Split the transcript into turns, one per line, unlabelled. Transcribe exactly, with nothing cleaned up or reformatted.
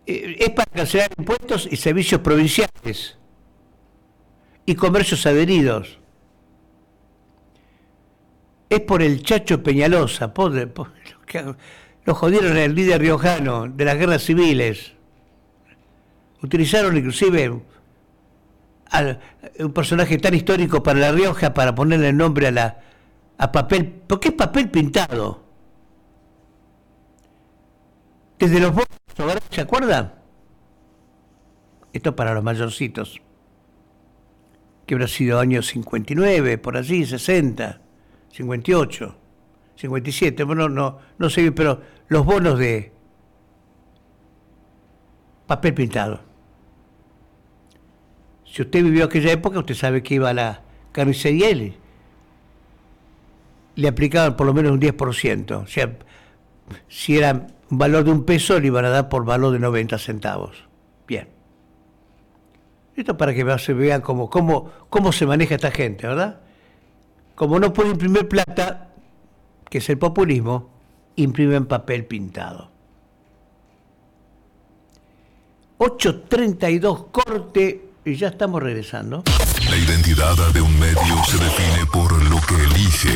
eh, es para cancelar impuestos y servicios provinciales y comercios adheridos. Es por el Chacho Peñalosa, por, por, lo, que, lo jodieron el líder riojano de las guerras civiles. Utilizaron inclusive a un personaje tan histórico para La Rioja para ponerle el nombre a la a papel, porque es papel pintado. Desde los bonos, ¿se acuerdan? Esto para los mayorcitos, que habrá sido años cincuenta y nueve, por allí, sesenta, cincuenta y ocho, cincuenta y siete, bueno, no, no sé bien, pero los bonos de papel pintado. Si usted vivió aquella época, usted sabe que iba a la carnicería y le, le aplicaban por lo menos un diez por ciento. O sea, si era un valor de un peso, le iban a dar por valor de noventa centavos. Bien. Esto para que se vean cómo, cómo, cómo se maneja esta gente, ¿verdad? Como no puede imprimir plata, que es el populismo, imprimen papel pintado. ocho treinta y dos, corte, y ya estamos regresando.
La identidad de un medio se define por lo que elige.